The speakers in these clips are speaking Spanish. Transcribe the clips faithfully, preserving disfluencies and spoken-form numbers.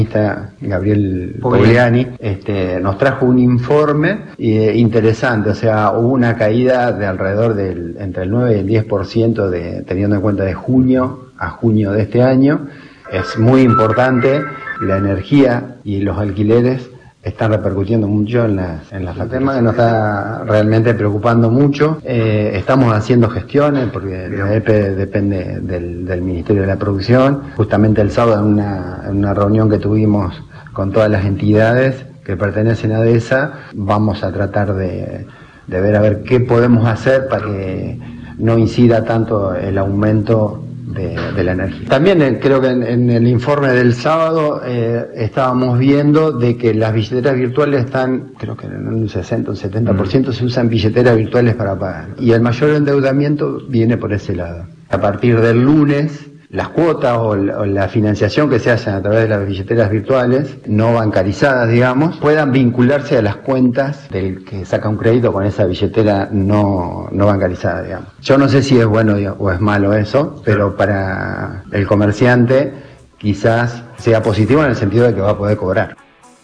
Gabriel Pogliani, este, nos trajo un informe eh, interesante, o sea, hubo una caída de alrededor del entre el nueve y el diez por ciento de, teniendo en cuenta de junio a junio de este año. Es muy importante, la energía y los alquileres están repercutiendo mucho en las en las el tema que nos está realmente preocupando mucho. Eh, estamos haciendo gestiones porque la E P E depende del, del Ministerio de la Producción. Justamente el sábado en una, en una reunión que tuvimos con todas las entidades que pertenecen a ADESA, vamos a tratar de, de ver a ver qué podemos hacer para que no incida tanto el aumento De, de la energía. También eh, creo que en, en el informe del sábado eh, estábamos viendo de que las billeteras virtuales están, creo que en un sesenta, un setenta por ciento se usan billeteras virtuales para pagar. Y el mayor endeudamiento viene por ese lado. A partir del lunes, las cuotas o la, o la financiación que se hacen a través de las billeteras virtuales, no bancarizadas, digamos, puedan vincularse a las cuentas del que saca un crédito con esa billetera no, no bancarizada, digamos. Yo no sé si es bueno o es malo eso, pero para el comerciante quizás sea positivo en el sentido de que va a poder cobrar.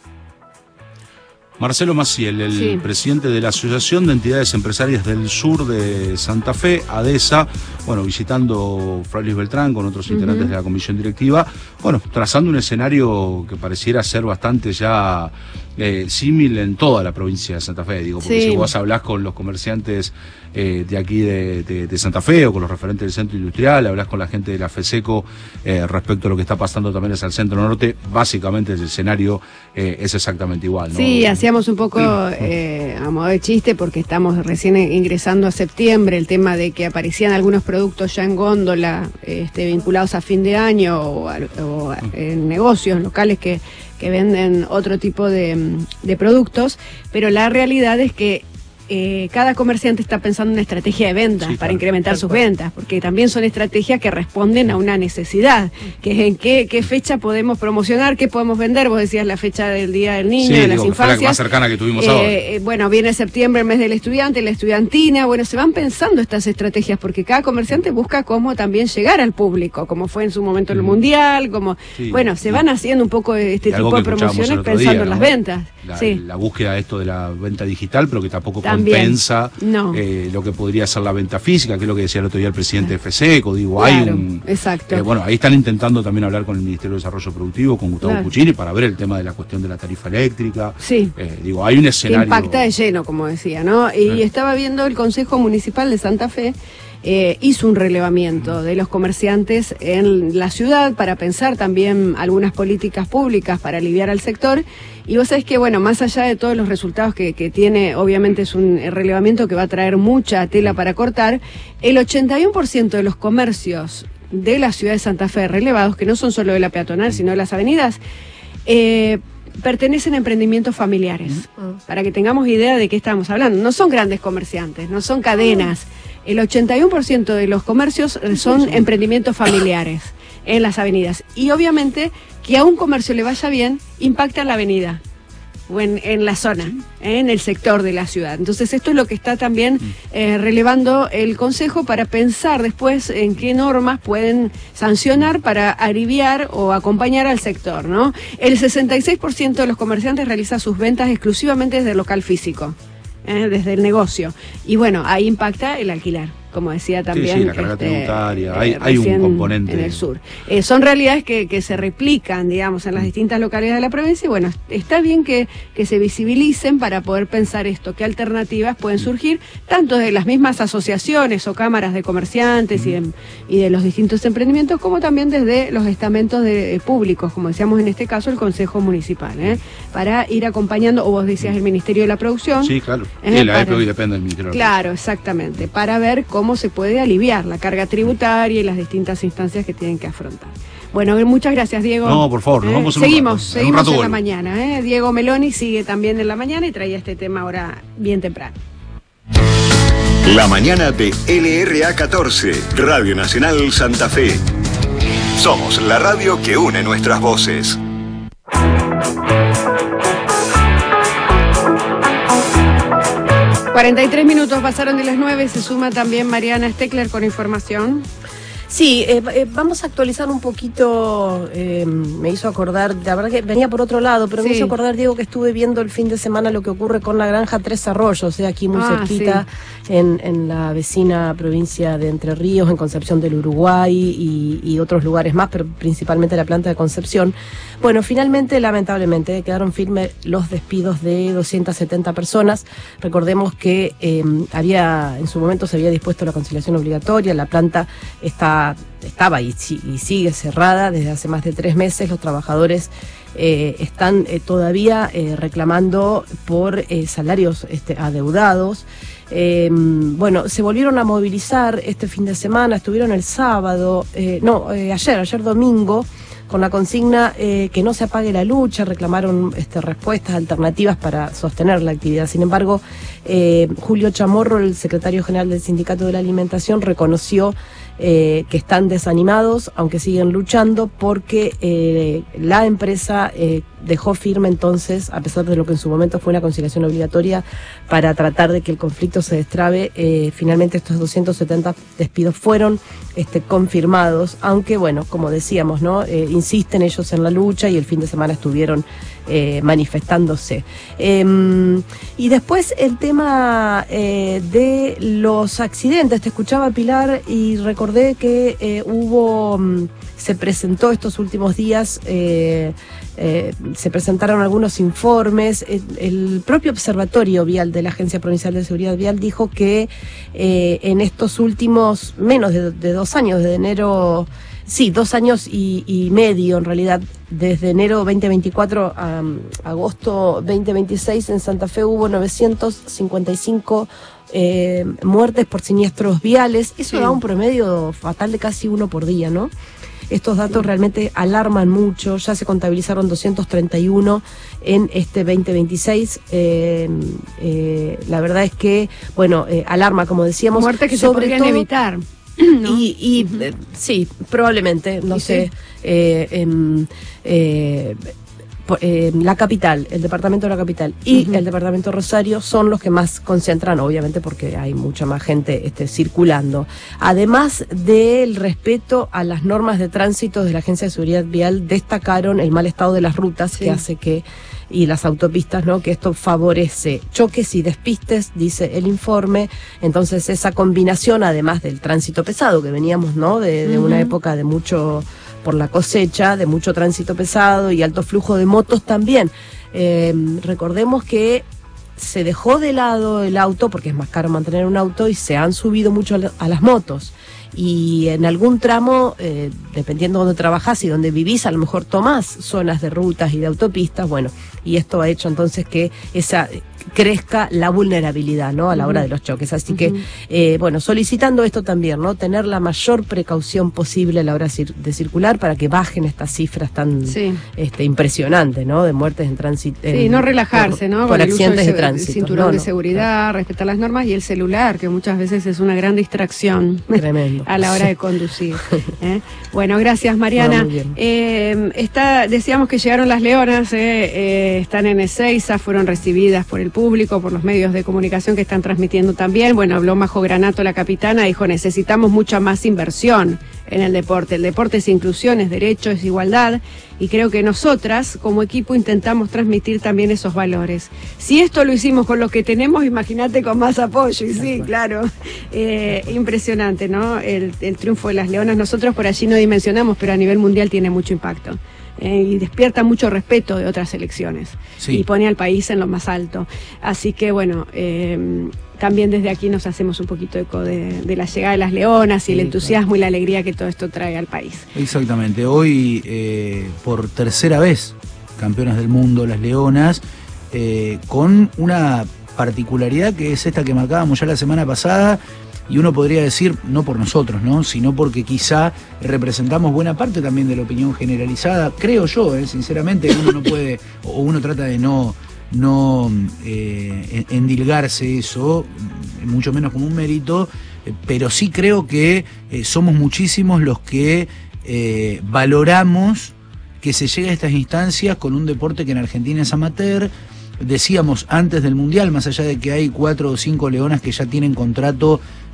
Marcelo Maciel, el sí. presidente de la Asociación de Entidades Empresarias del Sur de Santa Fe, ADESA, bueno, visitando Fray Luis Beltrán con otros integrantes uh-huh. de la comisión directiva, bueno, trazando un escenario que pareciera ser bastante ya eh, símil en toda la provincia de Santa Fe, digo, porque sí. si vos hablás con los comerciantes eh, de aquí de, de, de Santa Fe o con los referentes del centro industrial, hablás con la gente de la FESECO eh, respecto a lo que está pasando también hacia el centro norte, básicamente el escenario eh, es exactamente igual, ¿no? Sí, hacíamos un poco eh, a modo de chiste porque estamos recién ingresando a septiembre, el tema de que aparecían algunos productos ya en góndola este, vinculados a fin de año o, a, o a, en negocios locales que, que venden otro tipo de, de productos, pero la realidad es que Eh, cada comerciante está pensando en una estrategia de ventas sí, para claro, incrementar sus cual. ventas, porque también son estrategias que responden a una necesidad, que es en qué, qué fecha podemos promocionar, qué podemos vender. Vos decías la fecha del Día del Niño, sí, de digo, las infancias. La más cercana que tuvimos eh, ahora. Eh, bueno, viene septiembre, el mes del estudiante, la estudiantina. Bueno, se van pensando estas estrategias, porque cada comerciante busca cómo también llegar al público, como fue en su momento el Mundial, como sí, bueno, se van haciendo un poco este tipo de promociones pensando día, ¿no? en las ventas. La, sí. la búsqueda de esto de la venta digital, pero que tampoco También. compensa no. eh, lo que podría ser la venta física, que es lo que decía el otro día el presidente de FESECO. Digo, claro, hay un. Exacto. Eh, bueno, ahí están intentando también hablar con el Ministerio de Desarrollo Productivo, con Gustavo claro. Puccini, para ver el tema de la cuestión de la tarifa eléctrica. Sí. Eh, digo, hay un escenario. Que impacta de lleno, como decía, ¿no? Y eh. estaba viendo el Consejo Municipal de Santa Fe. Eh, hizo un relevamiento de los comerciantes en la ciudad para pensar también algunas políticas públicas para aliviar al sector. Y vos sabés que, bueno, más allá de todos los resultados que, que tiene, obviamente es un relevamiento que va a traer mucha tela para cortar, el ochenta y uno por ciento de los comercios de la ciudad de Santa Fe relevados, que no son solo de la peatonal, sino de las avenidas, eh, pertenecen a emprendimientos familiares. Uh-huh. Para que tengamos idea de qué estamos hablando. No son grandes comerciantes, no son cadenas. El ochenta y uno por ciento de los comercios son emprendimientos familiares en las avenidas. Y obviamente que a un comercio le vaya bien, impacta en la avenida o en, en la zona, eh, en el sector de la ciudad. Entonces esto es lo que está también eh, relevando el Consejo para pensar después en qué normas pueden sancionar para aliviar o acompañar al sector, ¿no? El sesenta y seis por ciento de los comerciantes realiza sus ventas exclusivamente desde el local físico. Eh, desde el negocio. Y bueno, ahí impacta el alquiler, como decía también. Sí, sí, la carga este, tributaria, eh, hay, hay un componente. En el sur. Eh, son realidades que, que se replican, digamos, en las distintas localidades de la provincia y bueno, está bien que, que se visibilicen para poder pensar esto, qué alternativas pueden surgir, tanto de las mismas asociaciones o cámaras de comerciantes mm. y, de, y de los distintos emprendimientos, como también desde los estamentos de, de públicos, como decíamos en este caso el Consejo Municipal, ¿eh? para ir acompañando, o vos decías el Ministerio de la Producción. Sí, claro. ¿eh? Y la para, E P E hoy depende del Ministerio de la Claro, exactamente, para ver cómo se puede aliviar la carga tributaria y las distintas instancias que tienen que afrontar. Bueno, muchas gracias, Diego. No, por favor, nos ¿Eh? vamos en Seguimos, un rato. seguimos en, un rato en la vuelvo. mañana. ¿eh? Diego Meloni sigue también en la mañana y traía este tema ahora bien temprano. La mañana de L R A catorce, Radio Nacional Santa Fe. Somos la radio que une nuestras voces. cuarenta y tres minutos pasaron de las nueve, se suma también Mariana Steckler con información. Sí, eh, eh, vamos a actualizar un poquito, eh, me hizo acordar, la verdad que venía por otro lado, pero sí. me hizo acordar, Diego, que estuve viendo el fin de semana lo que ocurre con la granja Tres Arroyos, eh, aquí muy ah, cerquita, sí. en, en la vecina provincia de Entre Ríos, en Concepción del Uruguay y, y otros lugares más, pero principalmente la planta de Concepción. Bueno, finalmente, lamentablemente, quedaron firmes los despidos de doscientas setenta personas. Recordemos que eh, había, en su momento se había dispuesto la conciliación obligatoria, la planta está estaba y, y sigue cerrada desde hace más de tres meses. Los trabajadores eh, están eh, todavía eh, reclamando por eh, salarios este, adeudados. Eh, bueno, se volvieron a movilizar este fin de semana, estuvieron el sábado, eh, no, eh, ayer, ayer domingo, con la consigna eh, que no se apague la lucha, reclamaron este, respuestas alternativas para sostener la actividad. Sin embargo, eh, Julio Chamorro, el secretario general del Sindicato de la Alimentación, reconoció eh, que están desanimados, aunque siguen luchando, porque eh, la empresa eh, dejó firme entonces, a pesar de lo que en su momento fue una conciliación obligatoria, para tratar de que el conflicto se destrabe. Eh, finalmente estos doscientos setenta despidos fueron este, confirmados, aunque bueno, como decíamos, ¿no? Eh, insisten ellos en la lucha y el fin de semana estuvieron eh, manifestándose. Eh, y después el tema eh, de los accidentes. Te escuchaba, Pilar, y recordé que eh, hubo, se presentó estos últimos días, eh, eh, se presentaron algunos informes. El, el propio Observatorio Vial de la Agencia Provincial de Seguridad Vial dijo que eh, en estos últimos menos de, de dos años, desde enero... Sí, dos años y, y medio en realidad, desde enero veinte veinticuatro a um, agosto veinte veintiséis en Santa Fe hubo novecientos cincuenta y cinco eh, muertes por siniestros viales. Eso sí. Da un promedio fatal de casi uno por día, ¿no? Estos datos realmente alarman mucho. Ya se contabilizaron doscientos treinta y uno en este veinte veintiséis. Eh, eh, la verdad es que, bueno, eh, alarma, como decíamos. Muertes que sobre se podrían todo, evitar. ¿no? Y, y uh-huh. eh, sí, probablemente, no sé, sí. eh, eh, eh, eh, la capital, el departamento de la capital y uh-huh. el departamento de Rosario son los que más concentran, obviamente porque hay mucha más gente este, circulando. Además del respeto a las normas de tránsito de la Agencia de Seguridad Vial, destacaron el mal estado de las rutas, sí. que hace que y las autopistas, ¿no? Que esto favorece choques y despistes, dice el informe. Entonces esa combinación, además del tránsito pesado que veníamos, ¿no? De, de uh-huh. una época de mucho, por la cosecha, de mucho tránsito pesado y alto flujo de motos también. Eh, recordemos que se dejó de lado el auto porque es más caro mantener un auto y se han subido mucho a, la, a las motos. Y en algún tramo, eh, dependiendo de dónde trabajás y dónde vivís, a lo mejor tomás zonas de rutas y de autopistas, bueno, y esto ha hecho entonces que esa crezca la vulnerabilidad, ¿no? A la uh-huh. hora de los choques. Así uh-huh. que, eh, bueno, solicitando esto también, ¿no? Tener la mayor precaución posible a la hora de circular para que bajen estas cifras tan sí. este, impresionantes, ¿no? De muertes en tránsito. Sí, en, no relajarse, por, ¿no? Por accidentes de, de tránsito. Cinturón no, de no, seguridad, no. respetar las normas y el celular, que muchas veces es una gran distracción. Tremendo. A la hora de conducir. ¿eh? Bueno, gracias, Mariana. No, eh, está, decíamos que llegaron las leonas, eh, eh, están en Ezeiza, fueron recibidas por el público, por los medios de comunicación que están transmitiendo también. Bueno, habló Majo Granato, la capitana, dijo, necesitamos mucha más inversión en el deporte. El deporte es inclusión, es derecho, es igualdad, y creo que nosotras, como equipo, intentamos transmitir también esos valores. Si esto lo hicimos con lo que tenemos, imagínate con más apoyo, y sí, claro, eh, impresionante, ¿no? El, el triunfo de las leonas, nosotros por allí no dimensionamos, pero a nivel mundial tiene mucho impacto. Eh, y despierta mucho respeto de otras selecciones sí. y pone al país en lo más alto. Así que bueno, eh, también desde aquí nos hacemos un poquito eco de, de la llegada de las leonas y sí, el entusiasmo claro. y la alegría que todo esto trae al país. Exactamente, hoy eh, por tercera vez campeonas del mundo las leonas, eh, con una particularidad que es esta que marcábamos ya la semana pasada. Y uno podría decir, no por nosotros, ¿no? Sino porque quizá representamos buena parte también de la opinión generalizada, creo yo, ¿eh? Sinceramente, uno no puede, o uno trata de no, no eh, endilgarse eso, mucho menos como un mérito, eh, pero sí creo que eh, somos muchísimos los que eh, valoramos que se llegue a estas instancias con un deporte que en Argentina es amateur. Decíamos antes del Mundial, más allá de que hay cuatro o cinco leonas que ya tienen contrato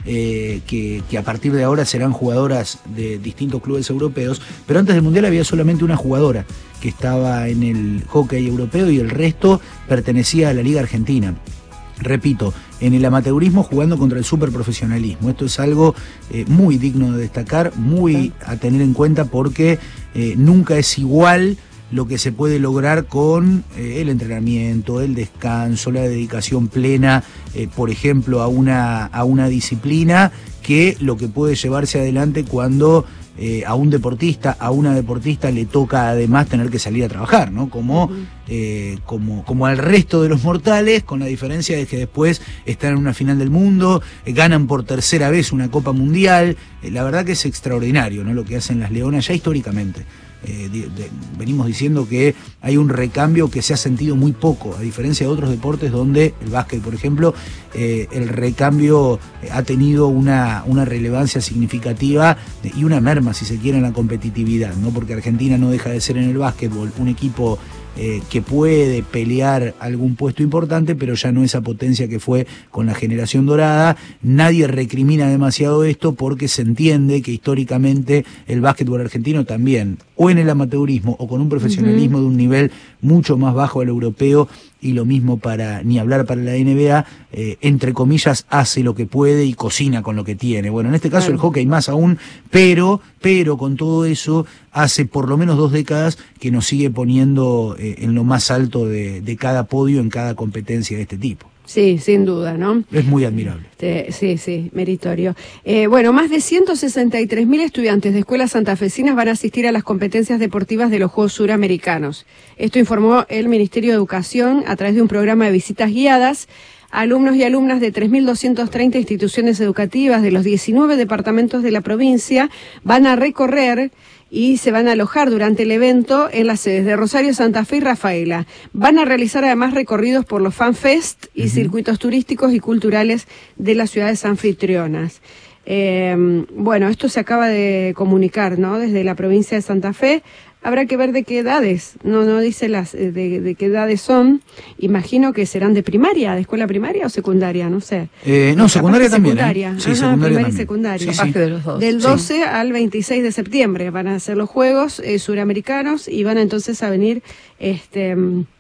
eh, que, que a partir de ahora serán jugadoras de distintos clubes europeos, pero antes del Mundial había solamente una jugadora que estaba en el hockey europeo y el resto pertenecía a la Liga Argentina. Repito, en el amateurismo jugando contra el superprofesionalismo. Esto es algo eh, muy digno de destacar, muy a tener en cuenta, porque eh, nunca es igual lo que se puede lograr con eh, el entrenamiento, el descanso, la dedicación plena, eh, por ejemplo, a una, a una disciplina, que lo que puede llevarse adelante cuando eh, a un deportista, a una deportista le toca además tener que salir a trabajar, ¿no? Como, uh-huh. eh, como, como al resto de los mortales, con la diferencia de que después están en una final del mundo, eh, ganan por tercera vez una Copa Mundial. Eh, la verdad que es extraordinario, ¿no?, lo que hacen las leonas ya históricamente. Eh, de, de, venimos diciendo que hay un recambio que se ha sentido muy poco, a diferencia de otros deportes donde el básquet, por ejemplo, eh, el recambio ha tenido una, una relevancia significativa y una merma, si se quiere, en la competitividad, ¿no? Porque Argentina no deja de ser en el básquetbol un equipo Eh, que puede pelear algún puesto importante, pero ya no esa potencia que fue con la generación dorada. Nadie recrimina demasiado esto porque se entiende que históricamente el básquetbol argentino también, o en el amateurismo o con un profesionalismo uh-huh. de un nivel mucho más bajo al europeo, y lo mismo para, ni hablar para la N B A, eh, entre comillas, hace lo que puede y cocina con lo que tiene. Bueno, en este caso claro. el hockey más aún, pero, pero con todo eso, hace por lo menos dos décadas que nos sigue poniendo eh, en lo más alto de, de cada podio en cada competencia de este tipo. Sí, sin duda, ¿no? Es muy admirable. Sí, sí, meritorio. Eh, bueno, más de ciento sesenta y tres mil estudiantes de escuelas santafesinas van a asistir a las competencias deportivas de los Juegos Suramericanos. Esto informó el Ministerio de Educación a través de un programa de visitas guiadas. Alumnos y alumnas de tres mil doscientas treinta instituciones educativas de los diecinueve departamentos de la provincia van a recorrer y se van a alojar durante el evento en las sedes de Rosario, Santa Fe y Rafaela. Van a realizar además recorridos por los FanFest y uh-huh. circuitos turísticos y culturales de las ciudades anfitrionas. Eh, bueno, esto se acaba de comunicar, ¿no?, desde la provincia de Santa Fe. Habrá que ver de qué edades, no no dice las de, de qué edades son. Imagino que serán de primaria, de escuela primaria o secundaria, no sé. Eh, no, secundaria también. Secundaria. ¿eh? Sí, Ajá, secundaria primaria también. y secundaria. Sí, sí. De los dos. Del doce sí. al veintiséis de septiembre van a ser los Juegos eh, Suramericanos, y van entonces a venir este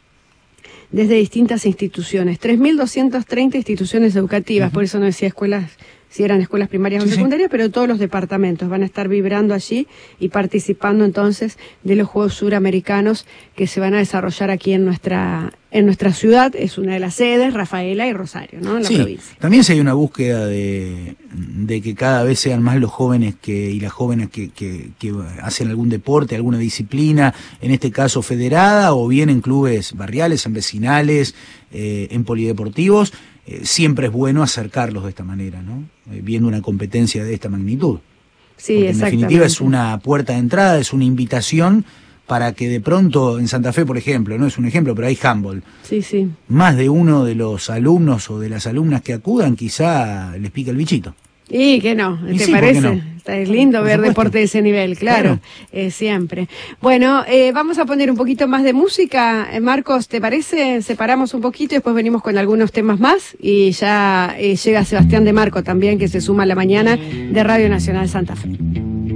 desde distintas instituciones. tres mil doscientas treinta instituciones educativas, uh-huh. por eso no decía escuelas, si eran escuelas primarias sí, o secundarias, sí. pero todos los departamentos van a estar vibrando allí y participando entonces de los Juegos Suramericanos que se van a desarrollar aquí en nuestra en nuestra ciudad. Es una de las sedes, Rafaela y Rosario, ¿no?, en la sí, provincia. También si hay una búsqueda de, de que cada vez sean más los jóvenes que y las jóvenes que, que, que hacen algún deporte, alguna disciplina, en este caso federada, o bien en clubes barriales, en vecinales, eh, en polideportivos. Eh, siempre es bueno acercarlos de esta manera, ¿no? Eh, viendo una competencia de esta magnitud. Sí, porque en definitiva es exactamente. una puerta de entrada, es una invitación para que de pronto en Santa Fe, por ejemplo, no es un ejemplo, pero hay handball. Sí, sí. Más de uno de los alumnos o de las alumnas que acudan quizá les pica el bichito. Y que no, Y ¿te sí, parece? ¿por qué no? Está lindo Por ver supuesto. deporte de ese nivel, claro, Claro. Eh, siempre. Bueno, eh, vamos a poner un poquito más de música. Eh, Marcos, ¿te parece? Separamos un poquito y después venimos con algunos temas más. Y ya eh, llega Sebastián de Marco también, que se suma a la mañana de Radio Nacional Santa Fe.